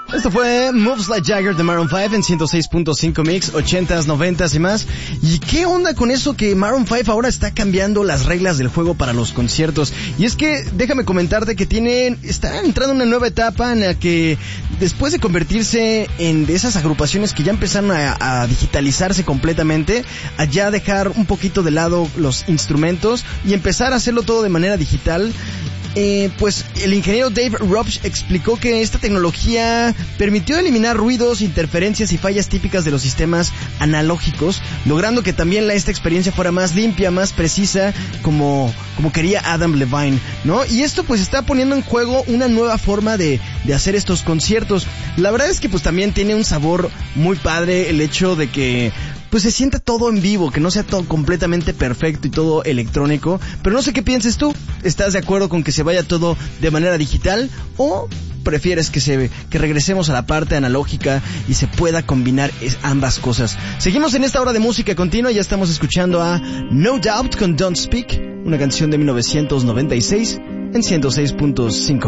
Esto fue Moves Like Jagger de Maroon 5 en 106.5 Mix, 80s, 90s y más. ¿Y qué onda con eso que Maroon 5 ahora está cambiando las reglas del juego para los conciertos? Y es que déjame comentarte que están entrando en una nueva etapa en la que después de convertirse en de esas agrupaciones que ya empezaron a digitalizarse completamente, a ya dejar un poquito de lado los instrumentos y empezar a hacerlo todo de manera digital. Pues el ingeniero Dave Robsch explicó que esta tecnología permitió eliminar ruidos, interferencias y fallas típicas de los sistemas analógicos, logrando que también esta experiencia fuera más limpia, más precisa, como quería Adam Levine, ¿no? Y esto pues está poniendo en juego una nueva forma de hacer estos conciertos. La verdad es que pues también tiene un sabor muy padre el hecho de que pues se sienta todo en vivo, que no sea todo completamente perfecto y todo electrónico. Pero no sé qué pienses tú. ¿Estás de acuerdo con que se vaya todo de manera digital o prefieres que regresemos a la parte analógica y se pueda combinar ambas cosas? Seguimos en esta hora de música continua. Ya estamos escuchando a No Doubt con Don't Speak, una canción de 1996 en 106.5.